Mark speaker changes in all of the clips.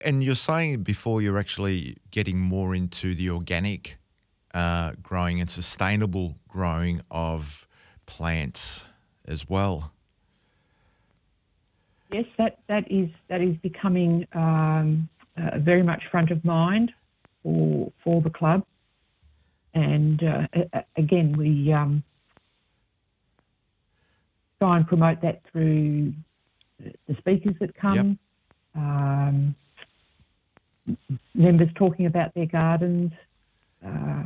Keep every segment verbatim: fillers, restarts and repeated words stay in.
Speaker 1: And you're saying before you're actually getting more into the organic uh, growing and sustainable growing of plants as well.
Speaker 2: Yes, that, that is that is becoming um, uh, very much front of mind for for the club. And uh, again, we um, try and promote that through the speakers that come, yep. um, members talking about their gardens. Uh,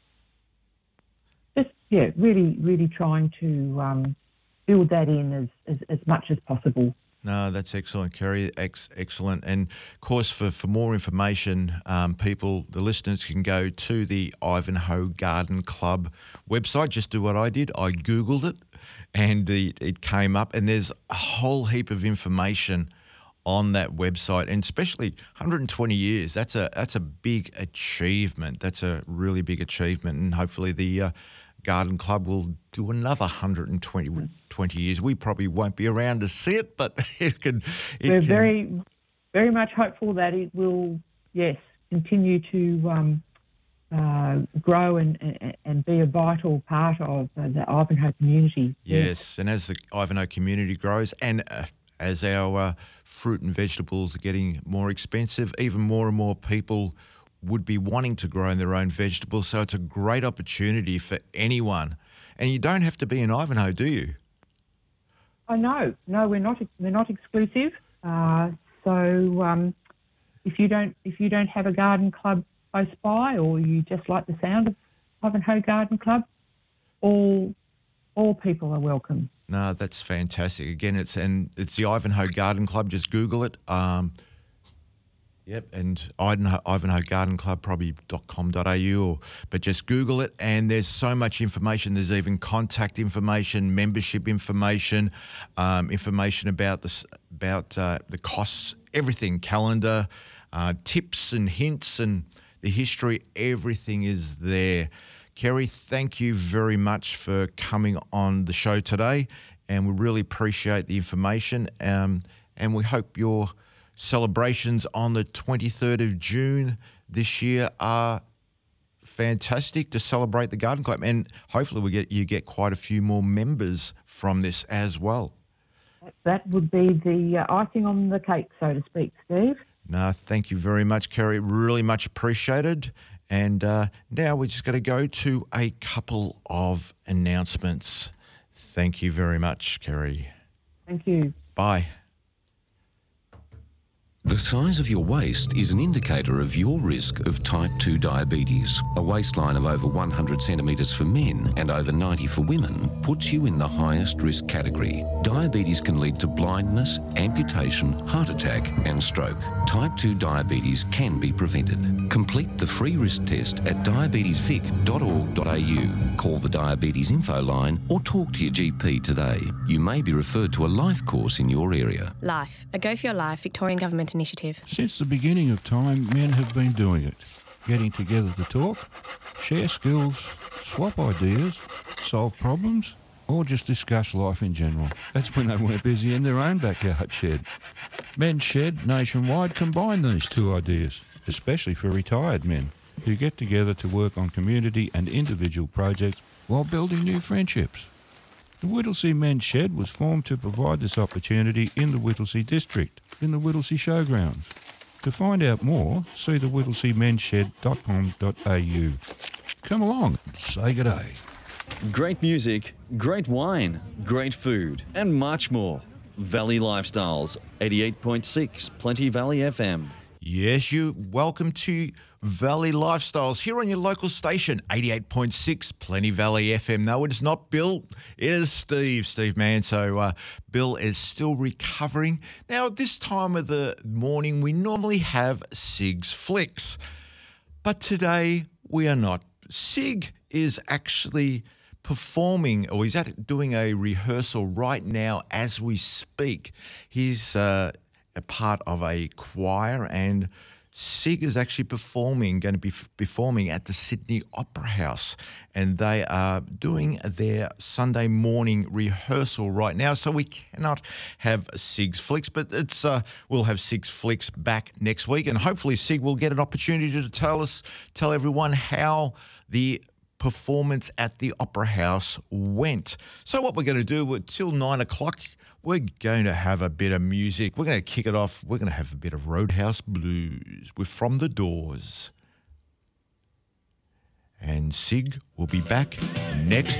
Speaker 2: just, yeah, really, really trying to um, build that in as, as, as much as possible.
Speaker 1: No, that's excellent, Kerry. Ex- excellent. And, of course, for, for more information, um, people, the listeners can go to the Ivanhoe Garden Club website. Just do what I did. I Googled it and the, it came up, and there's a whole heap of information on that website, and especially one hundred twenty years. That's a that's a big achievement. That's a really big achievement, and hopefully the uh, Garden Club will do another one hundred twenty years. We probably won't be around to see it, but it can. It
Speaker 2: We're
Speaker 1: can...
Speaker 2: very, very much hopeful that it will, yes, continue to um, uh, grow and, and and be a vital part of uh, the Ivanhoe community.
Speaker 1: Yes, yes, and as the Ivanhoe community grows, and uh, as our uh, fruit and vegetables are getting more expensive, even more and more people would be wanting to grow their own vegetables. So it's a great opportunity for anyone. And you don't have to be in Ivanhoe, do you?
Speaker 2: Oh, no. No, we're not we're not exclusive. Uh, so um, if you don't if you don't have a garden club close by, or you just like the sound of Ivanhoe Garden Club, all all people are welcome.
Speaker 1: No, that's fantastic. Again, it's and it's the Ivanhoe Garden Club. Just Google it. Um, Yep, and Ivanhoe, Ivanhoe Garden Club, probably .com.au, or, but just Google it, and there's so much information. There's even contact information, membership information, um, information about the, about uh, the costs, everything, calendar, uh, tips and hints and the history, everything is there. Kerry, thank you very much for coming on the show today, and we really appreciate the information, um, and we hope your celebrations on the twenty-third of June this year are fantastic to celebrate the Garden Club, and hopefully we get you get quite a few more members from this as well.
Speaker 2: That would be the uh, icing on the cake, so to speak, Steve.
Speaker 1: No, thank you very much, Kerry. Really much appreciated. And uh, now we're just going to go to a couple of announcements. Thank you very much, Kerry.
Speaker 2: Thank you.
Speaker 1: Bye.
Speaker 3: The size of your waist is an indicator of your risk of type two diabetes. A waistline of over one hundred centimetres for men and over ninety for women puts you in the highest risk category. Diabetes can lead to blindness, amputation, heart attack and stroke. Type two diabetes can be prevented. Complete the free risk test at diabetes vic dot org dot a u. Call the Diabetes Info line or talk to your G P today. You may be referred to a life course in your area.
Speaker 4: Life, a Go For Your Life Victorian Government initiative.
Speaker 5: Since the beginning of time, men have been doing it. Getting together to talk, share skills, swap ideas, solve problems, or just discuss life in general. That's when they weren't busy in their own backyard shed. Men's Shed nationwide combine these two ideas, especially for retired men who get together to work on community and individual projects while building new friendships. The Whittlesea Men's Shed was formed to provide this opportunity in the Whittlesea district, in the Whittlesea Showgrounds. To find out more, see the whittlesea mens shed dot com dot a u. Come along and say good day.
Speaker 6: Great music, great wine, great food, and much more. Valley Lifestyles, eighty-eight point six Plenty Valley F M.
Speaker 1: Yes, you welcome to Valley Lifestyles here on your local station, eighty-eight point six Plenty Valley F M. No, it's not Bill, it is Steve, Steve Mann. So uh, Bill is still recovering. Now, at this time of the morning, we normally have Sig's Flicks, but today we are not. Sig is actually performing, or he's at doing a rehearsal right now as we speak. He's uh, a part of a choir, and Sig is actually performing, going to be f- performing at the Sydney Opera House, and they are doing their Sunday morning rehearsal right now. So we cannot have Sig's Flicks, but it's uh, we'll have Sig's Flicks back next week, and hopefully Sig will get an opportunity to tell us, tell everyone how the performance at the Opera House went. So what we're going to do till nine o'clock. We're going to have a bit of music. We're going to kick it off. We're going to have a bit of Roadhouse Blues with From the Doors. And Sig will be back next